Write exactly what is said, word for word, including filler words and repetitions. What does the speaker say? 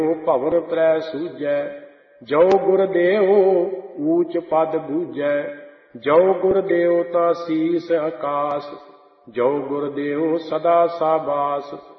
ਭਵਰ ਤ੍ਰੈ ਸੂਝੈ। ਜੋ ਗੁਰ ਦੇਉ ਊਚ ਪਦ ਬੂਝੈ। ਜੋ ਗੁਰ ਦੇਉ ਤਾ ਸੀਸ ਆਕਾਸ। ਜੋ ਗੁਰ ਦੇਉ ਸਦਾ ਸਾਬਾਸ।